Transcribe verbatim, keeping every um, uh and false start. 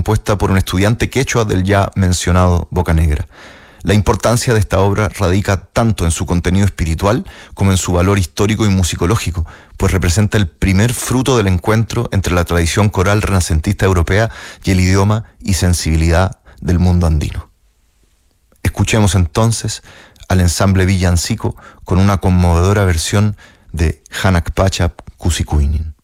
compuesta por un estudiante quechua del ya mencionado Bocanegra. La importancia de esta obra radica tanto en su contenido espiritual como en su valor histórico y musicológico, pues representa el primer fruto del encuentro entre la tradición coral renacentista europea y el idioma y sensibilidad del mundo andino. Escuchemos entonces al ensamble villancico con una conmovedora versión de Hanakpacha Kusikuinin.